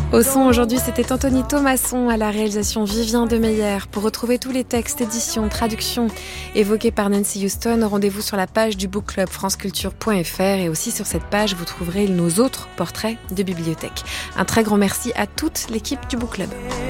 Au son, aujourd'hui, c'était Anthony Thomasson, à la réalisation Vivien Demeyer. Pour retrouver tous les textes, éditions, traductions évoqués par Nancy Houston, rendez-vous sur la page du Book Club franceculture.fr et aussi sur cette page, vous trouverez nos autres portraits de bibliothèque. Un très grand merci à toute l'équipe du Book Club.